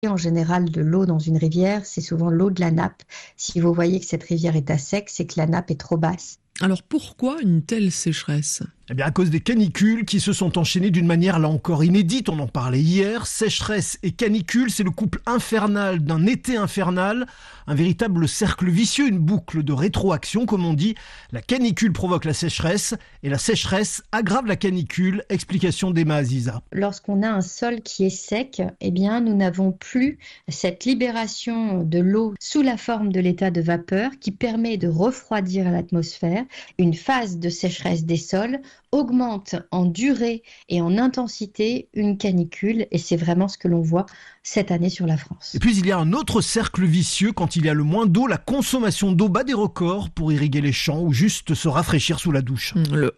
En général, de l'eau dans une rivière, c'est souvent l'eau de la nappe. Si vous voyez que cette rivière est à sec, c'est que la nappe est trop basse. Alors pourquoi une telle sécheresse ? Eh bien à cause des canicules qui se sont enchaînées d'une manière là encore inédite, on en parlait hier. Sécheresse et canicule, c'est le couple infernal d'un été infernal, un véritable cercle vicieux, une boucle de rétroaction comme on dit. La canicule provoque la sécheresse et la sécheresse aggrave la canicule. Explication d'Emma Aziza. Lorsqu'on a un sol qui est sec, eh bien nous n'avons plus cette libération de l'eau sous la forme de l'état de vapeur qui permet de refroidir l'atmosphère. Une phase de sécheresse des sols augmente en durée et en intensité une canicule et c'est vraiment ce que l'on voit cette année sur la France. Et puis il y a un autre cercle vicieux quand il y a le moins d'eau, la consommation d'eau bat des records pour irriguer les champs ou juste se rafraîchir sous la douche.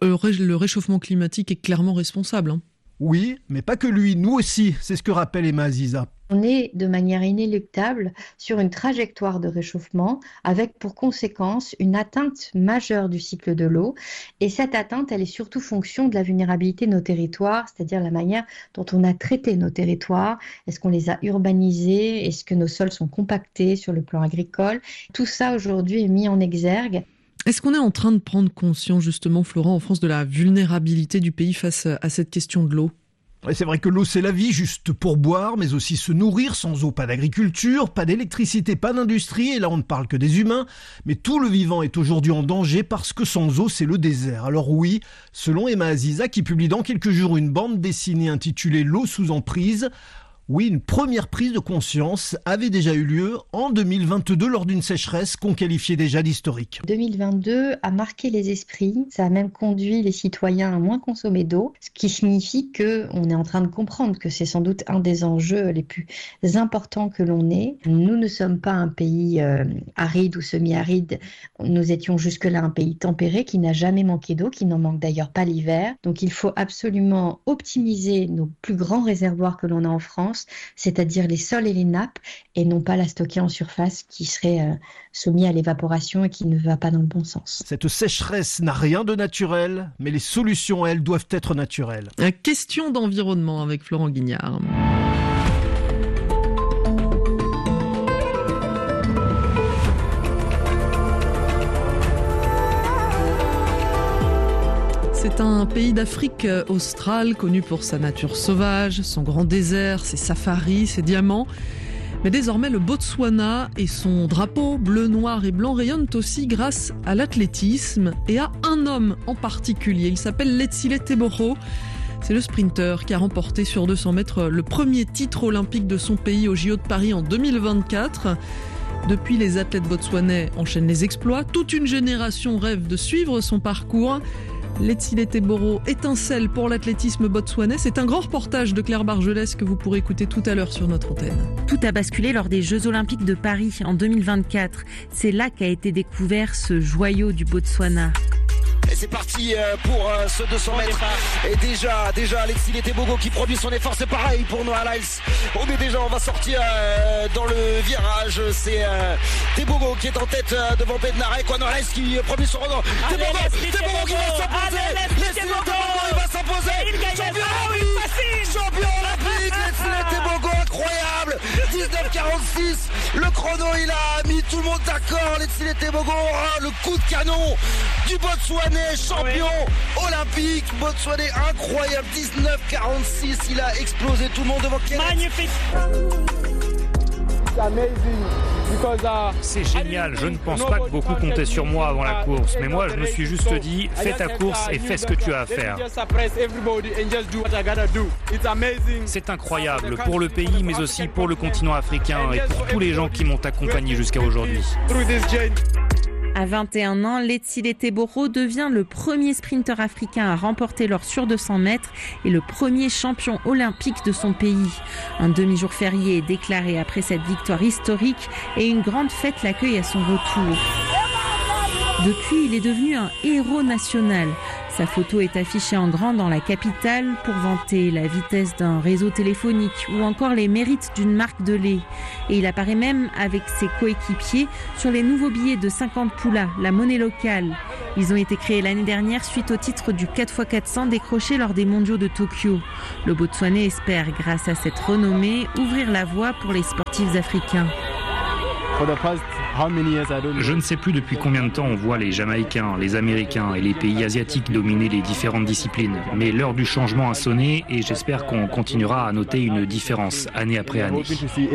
Le réchauffement climatique est clairement responsable. Oui, mais pas que lui, nous aussi, c'est ce que rappelle Emma Aziza. On est de manière inéluctable sur une trajectoire de réchauffement avec pour conséquence une atteinte majeure du cycle de l'eau. Et cette atteinte, elle est surtout fonction de la vulnérabilité de nos territoires, c'est-à-dire la manière dont on a traité nos territoires. Est-ce qu'on les a urbanisés ? Est-ce que nos sols sont compactés sur le plan agricole ? Tout ça aujourd'hui est mis en exergue. Est-ce qu'on est en train de prendre conscience justement, Florent, en France, de la vulnérabilité du pays face à cette question de l'eau ? C'est vrai que l'eau c'est la vie, juste pour boire, mais aussi se nourrir. Sans eau, pas d'agriculture, pas d'électricité, pas d'industrie, et là on ne parle que des humains. Mais tout le vivant est aujourd'hui en danger parce que sans eau c'est le désert. Alors oui, selon Emma Aziza qui publie dans quelques jours une bande dessinée intitulée « L'eau sous emprise », oui, une première prise de conscience avait déjà eu lieu en 2022 lors d'une sécheresse qu'on qualifiait déjà d'historique. 2022 a marqué les esprits, ça a même conduit les citoyens à moins consommer d'eau, ce qui signifie qu'on est en train de comprendre que c'est sans doute un des enjeux les plus importants que l'on ait. Nous ne sommes pas un pays aride ou semi-aride, nous étions jusque-là un pays tempéré qui n'a jamais manqué d'eau, qui n'en manque d'ailleurs pas l'hiver. Donc il faut absolument optimiser nos plus grands réservoirs que l'on a en France, c'est-à-dire les sols et les nappes, et non pas la stocker en surface qui serait soumis à l'évaporation et qui ne va pas dans le bon sens. Cette sécheresse n'a rien de naturel, mais les solutions, elles, doivent être naturelles. Question d'environnement avec Florent Guignard. C'est un pays d'Afrique australe connu pour sa nature sauvage, son grand désert, ses safaris, ses diamants. Mais désormais, le Botswana et son drapeau bleu, noir et blanc rayonnent aussi grâce à l'athlétisme et à un homme en particulier. Il s'appelle Letsile Teboro. C'est le sprinter qui a remporté sur 200 mètres le premier titre olympique de son pays au JO de Paris en 2024. Depuis, les athlètes botswanais enchaînent les exploits. Toute une génération rêve de suivre son parcours. Letsile Teboro étincelle pour l'athlétisme botswanais. C'est un grand reportage de Claire Bargelès que vous pourrez écouter tout à l'heure sur notre antenne. Tout a basculé lors des Jeux Olympiques de Paris en 2024. C'est là qu'a été découvert ce joyau du Botswana. Et c'est parti pour ce 200 mètres. Et déjà Letsile Teboro qui produit son effort. C'est pareil pour Noah Lyles. On va sortir dans le virage. C'est Teboro qui est en tête devant Bednarek. Noah Lyles qui produit son renom. Teboro qui va s'imposer. Letsile Teboro il va s'imposer. Champion olympique. Letsile Teboro incroyable. 19,46. Le chrono il a mis tout le monde d'accord. Letsile Teboro le coup de canon du Botswana. Champion olympique, Botswanais incroyable, 19,46, il a explosé tout le monde devant Kenneth. Magnifique. C'est génial, je ne pense pas que beaucoup comptaient sur moi avant la course, mais moi je me suis juste dit, fais ta course et fais ce que tu as à faire. C'est incroyable pour le pays, mais aussi pour le continent africain et pour tous les gens qui m'ont accompagné jusqu'à aujourd'hui. À 21 ans, Letsile Teboro devient le premier sprinter africain à remporter l'or sur 200 mètres et le premier champion olympique de son pays. Un demi-jour férié est déclaré après cette victoire historique et une grande fête l'accueille à son retour. Depuis, il est devenu un héros national. Sa photo est affichée en grand dans la capitale pour vanter la vitesse d'un réseau téléphonique ou encore les mérites d'une marque de lait. Et il apparaît même avec ses coéquipiers sur les nouveaux billets de 50 poulas, la monnaie locale. Ils ont été créés l'année dernière suite au titre du 4x400 décroché lors des mondiaux de Tokyo. Le Botswanais espère, grâce à cette renommée, ouvrir la voie pour les sportifs africains. Je ne sais plus depuis combien de temps on voit les Jamaïcains, les Américains et les pays asiatiques dominer les différentes disciplines. Mais l'heure du changement a sonné et j'espère qu'on continuera à noter une différence année après année.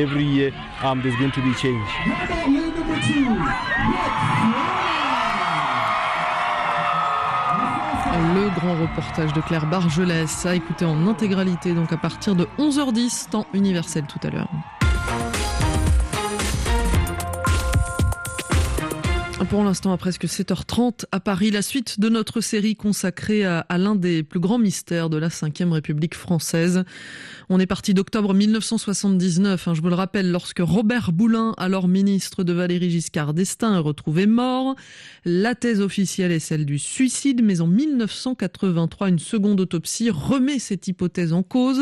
Le grand reportage de Claire Bargelès à écouter en intégralité, donc à partir de 11h10, temps universel tout à l'heure. Pour l'instant, à presque 7h30 à Paris, la suite de notre série consacrée à l'un des plus grands mystères de la Ve République française. On est parti d'octobre 1979, je vous le rappelle, lorsque Robert Boulin, alors ministre de Valéry Giscard d'Estaing, est retrouvé mort. La thèse officielle est celle du suicide, mais en 1983, une seconde autopsie remet cette hypothèse en cause.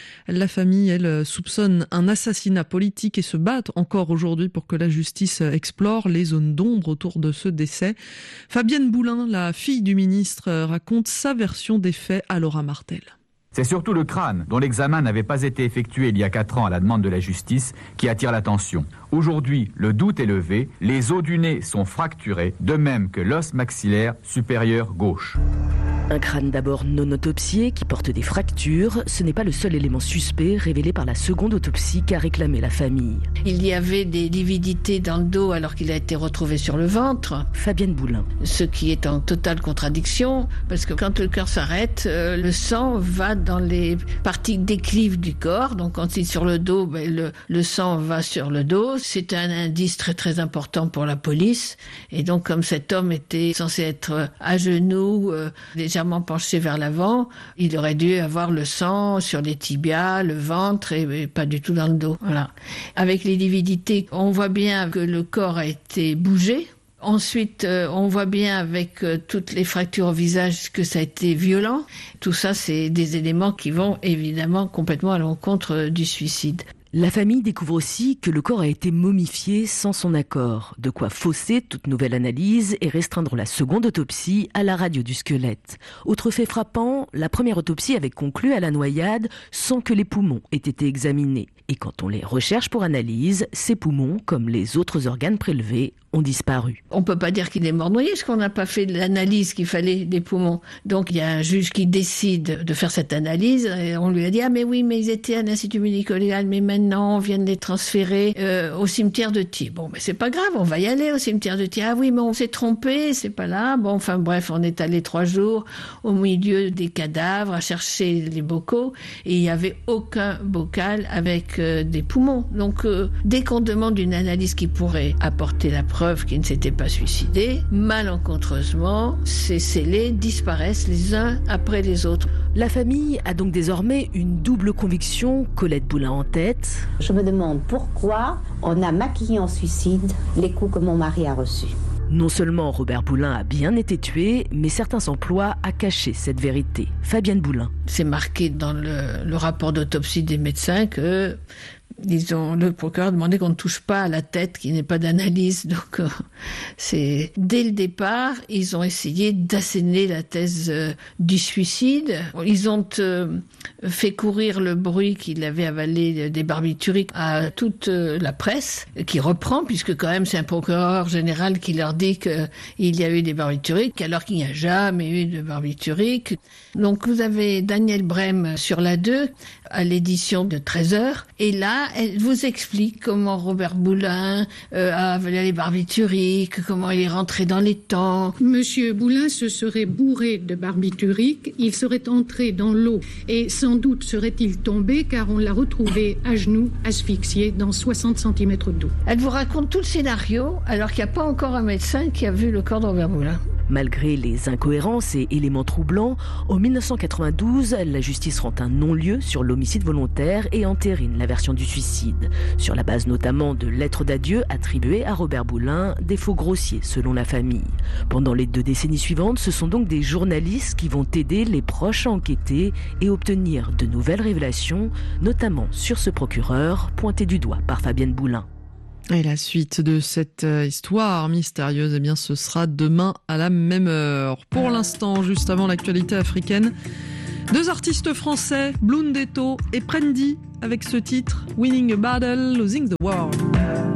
La famille, elle, soupçonne un assassinat politique et se bat encore aujourd'hui pour que la justice explore les zones d'ombre autour de ce décès. Fabienne Boulin, la fille du ministre, raconte sa version des faits à Laura Martel. C'est surtout le crâne, dont l'examen n'avait pas été effectué il y a 4 ans à la demande de la justice, qui attire l'attention. Aujourd'hui, le doute est levé, les os du nez sont fracturés, de même que l'os maxillaire supérieur gauche. Un crâne d'abord non autopsié qui porte des fractures, ce n'est pas le seul élément suspect révélé par la seconde autopsie qu'a réclamé la famille. Il y avait des lividités dans le dos alors qu'il a été retrouvé sur le ventre. Fabienne Boulin. Ce qui est en totale contradiction, parce que quand le cœur s'arrête, le sang va dans les parties déclives du corps. Donc quand il est sur le dos, le sang va sur le dos. C'est un indice très très important pour la police. Et donc comme cet homme était censé être à genoux, légèrement penché vers l'avant, il aurait dû avoir le sang sur les tibias, le ventre et pas du tout dans le dos. Voilà. Avec les lividités, on voit bien que le corps a été bougé. Ensuite, on voit bien avec toutes les fractures au visage que ça a été violent. Tout ça, c'est des éléments qui vont évidemment complètement à l'encontre du suicide. La famille découvre aussi que le corps a été momifié sans son accord, de quoi fausser toute nouvelle analyse et restreindre la seconde autopsie à la radio du squelette. Autre fait frappant, la première autopsie avait conclu à la noyade sans que les poumons aient été examinés. Et quand on les recherche pour analyse, ces poumons, comme les autres organes prélevés, ont disparu. On peut pas dire qu'il est mort noyé, parce qu'on n'a pas fait l'analyse qu'il fallait des poumons. Donc il y a un juge qui décide de faire cette analyse, et on lui a dit « Ah mais oui, mais ils étaient à l'Institut médico-légal, mais maintenant on vient de les transférer au cimetière de Thiers. » Bon, mais c'est pas grave, on va y aller au cimetière de Thiers. « Ah oui, mais on s'est trompé, c'est pas là. » Bon, enfin bref, on est allé 3 jours au milieu des cadavres à chercher les bocaux, et il y avait aucun bocal avec des poumons. Donc dès qu'on demande une analyse qui pourrait apporter la preuve qu'il ne s'était pas suicidé, malencontreusement, ces scellés disparaissent les uns après les autres. La famille a donc désormais une double conviction, Colette Boulin en tête. Je me demande pourquoi on a maquillé en suicide les coups que mon mari a reçus. Non seulement Robert Boulin a bien été tué, mais certains s'emploient à cacher cette vérité. Fabienne Boulin. C'est marqué dans le rapport d'autopsie des médecins que le procureur a demandé qu'on ne touche pas à la tête, qu'il n'y ait pas d'analyse. Donc, c'est dès le départ, ils ont essayé d'asséner la thèse du suicide. Ils ont fait courir le bruit qu'il avait avalé des barbituriques à toute la presse, qui reprend, puisque quand même c'est un procureur général qui leur dit qu'il y a eu des barbituriques, alors qu'il n'y a jamais eu de barbituriques. Donc vous avez Daniel Brem sur la 2, à l'édition de 13h, et là, elle vous explique comment Robert Boulin a avalé les barbituriques, comment il est rentré dans les temps. Monsieur Boulin se serait bourré de barbiturique, il serait entré dans l'eau et sans doute serait-il tombé car on l'a retrouvé à genoux, asphyxié dans 60 cm d'eau. Elle vous raconte tout le scénario alors qu'il n'y a pas encore un médecin qui a vu le corps de Robert Boulin. Malgré les incohérences et éléments troublants, en 1992, la justice rend un non-lieu sur l'homicide volontaire et entérine la version du suicide, sur la base notamment de lettres d'adieu attribuées à Robert Boulin, des faux grossiers selon la famille. Pendant les 2 décennies suivantes, ce sont donc des journalistes qui vont aider les proches à enquêter et obtenir de nouvelles révélations, notamment sur ce procureur pointé du doigt par Fabienne Boulin. Et la suite de cette histoire mystérieuse, eh bien, ce sera demain à la même heure. Pour l'instant, juste avant l'actualité africaine, 2 artistes français, Blundetto et Prendy, avec ce titre « Winning a Battle, Losing the War ».